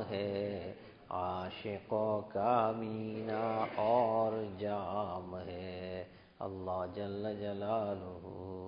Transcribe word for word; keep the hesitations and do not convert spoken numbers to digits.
है, आशिकों का मीना और जाम है। अल्लाह जल्ल जलालुहु